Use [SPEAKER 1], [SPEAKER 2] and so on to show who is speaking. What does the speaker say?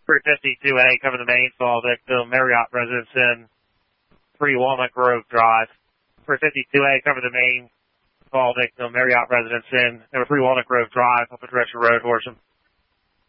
[SPEAKER 1] 352A, cover the main, fall victim, Marriott residence in 3 Walnut Grove Drive. 352A, cover the main, fall victim, Marriott residence in number 3 Walnut Grove Drive, up at Drescher Road, Horsham.